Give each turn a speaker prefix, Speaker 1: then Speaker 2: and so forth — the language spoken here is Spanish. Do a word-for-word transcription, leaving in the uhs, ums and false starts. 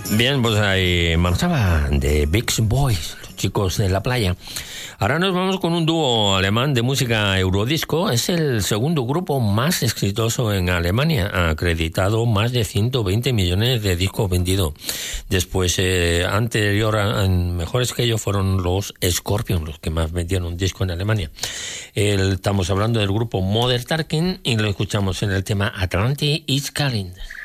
Speaker 1: Bien, pues ahí marchaba de Big Boys, los chicos de la playa. Ahora nos vamos con un dúo alemán de música eurodisco. Es el segundo grupo más exitoso en Alemania, ha acreditado más de ciento veinte millones de discos vendidos. Después, eh, anterior, a, mejores que ellos fueron los Scorpions, los que más vendieron un disco en Alemania. El, estamos hablando del grupo Modern Talking y lo escuchamos en el tema Atlantic is Calling.